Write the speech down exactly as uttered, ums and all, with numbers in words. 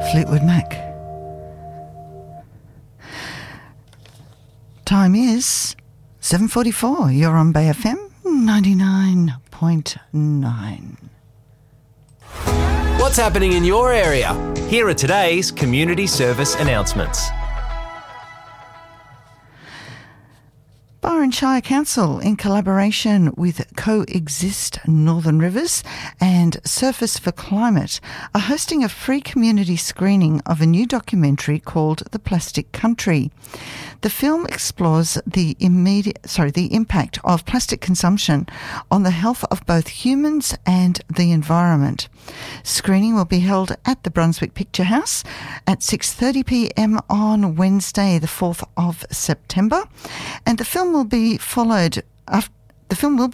Fleetwood Mac. Time is seven forty-four. You're on Bay F M ninety-nine point nine. What's happening in your area? Here are today's community service announcements. Byron Shire Council, in collaboration with Coexist Northern Rivers and Surface for Climate, are hosting a free community screening of a new documentary called The Plastic Country. The film explores the immediate, sorry, the impact of plastic consumption on the health of both humans and the environment. Screening will be held at the Brunswick Picture House at six thirty p m on Wednesday, the fourth of September, and the film will be followed. After, the film will be